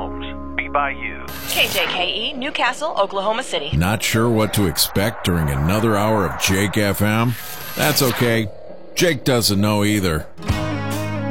homes. Be by you. KJKE, Newcastle, Oklahoma City. Not sure what to expect during another hour of Jake FM? That's okay. Jake doesn't know either.